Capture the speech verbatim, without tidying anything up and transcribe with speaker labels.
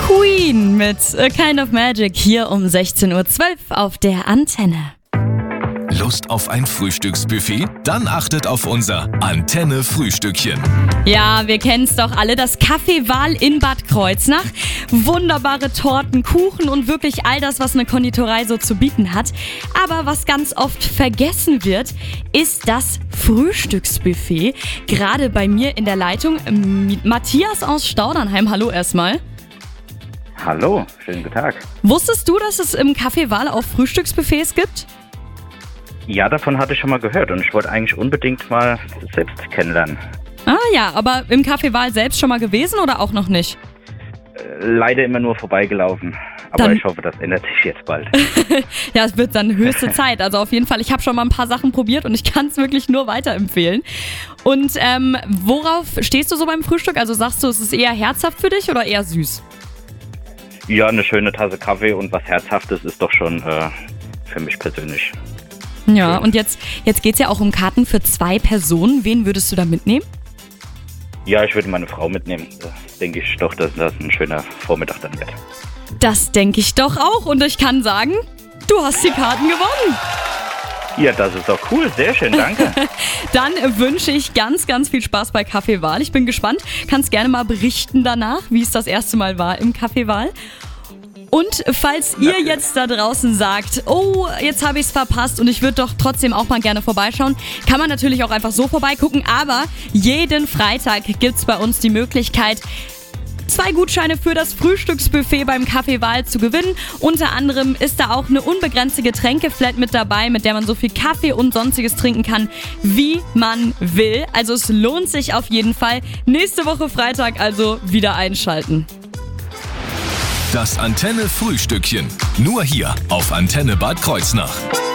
Speaker 1: Queen mit A Kind of Magic hier um sechzehn Uhr zwölf auf der Antenne.
Speaker 2: Lust auf ein Frühstücksbuffet? Dann achtet auf unser Antenne-Frühstückchen.
Speaker 1: Ja, wir kennen es doch alle, das Café Wahl in Bad Kreuznach. Wunderbare Torten, Kuchen und wirklich all das, was eine Konditorei so zu bieten hat. Aber was ganz oft vergessen wird, ist das Frühstücksbuffet. Gerade bei mir in der Leitung ähm, Matthias aus Staudernheim. Hallo erstmal.
Speaker 3: Hallo, schönen guten Tag.
Speaker 1: Wusstest du, dass es im Café Wahl auch Frühstücksbuffets gibt?
Speaker 3: Ja, davon hatte ich schon mal gehört und ich wollte eigentlich unbedingt mal selbst kennenlernen.
Speaker 1: Ah ja, aber im Café Wahl selbst schon mal gewesen oder auch noch nicht?
Speaker 3: Äh, leider immer nur vorbeigelaufen, aber
Speaker 1: Dann-
Speaker 3: ich hoffe, das ändert sich jetzt bald.
Speaker 1: Ja, es wird dann höchste Zeit. Also auf jeden Fall, ich habe schon mal ein paar Sachen probiert und ich kann es wirklich nur weiterempfehlen. Und ähm, worauf stehst du so beim Frühstück? Also sagst du, es ist eher herzhaft für dich oder eher süß?
Speaker 3: Ja, eine schöne Tasse Kaffee und was Herzhaftes ist doch schon äh, für mich persönlich.
Speaker 1: Ja, und jetzt, jetzt geht es ja auch um Karten für zwei Personen. Wen würdest du da mitnehmen?
Speaker 3: Ja, ich würde meine Frau mitnehmen. Da denke ich doch, dass das ein schöner Vormittag dann wird.
Speaker 1: Das denke ich doch auch. Und ich kann sagen, du hast die Karten gewonnen.
Speaker 3: Ja, das ist doch cool. Sehr schön, danke.
Speaker 1: Dann wünsche ich ganz, ganz viel Spaß bei Café Wahl. Ich bin gespannt. Kannst gerne mal berichten danach, wie es das erste Mal war im Café Wahl. Und falls ihr
Speaker 3: Natürlich.
Speaker 1: jetzt da draußen sagt, oh, jetzt habe ich es verpasst und ich würde doch trotzdem auch mal gerne vorbeischauen, kann man natürlich auch einfach so vorbeigucken. Aber jeden Freitag gibt es bei uns die Möglichkeit, zwei Gutscheine für das Frühstücksbuffet beim Café Wahl zu gewinnen. Unter anderem ist da auch eine unbegrenzte Getränkeflat mit dabei, mit der man so viel Kaffee und sonstiges trinken kann, wie man will. Also es lohnt sich auf jeden Fall. Nächste Woche Freitag also wieder einschalten.
Speaker 2: Das Antenne-Frühstückchen. Nur hier auf Antenne Bad Kreuznach.